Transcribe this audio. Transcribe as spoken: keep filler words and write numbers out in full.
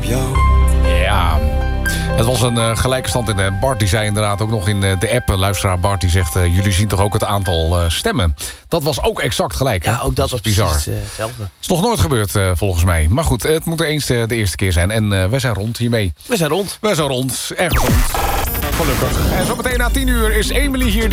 op jou. Ja, het was een uh, gelijke stand in. Uh, Bart die zei inderdaad ook nog in uh, de app. Uh, luisteraar Bart die zegt, uh, jullie zien toch ook het aantal uh, stemmen. Dat was ook exact gelijk. Ja, hè? ook dat was bizar. precies uh, hetzelfde. Het is nog nooit gebeurd uh, volgens mij. Maar goed, het moet er eens uh, de eerste keer zijn. En uh, wij zijn rond hiermee. We zijn rond. We zijn rond. Erg rond. Gelukkig. En zo meteen na tien uur is Emily hier.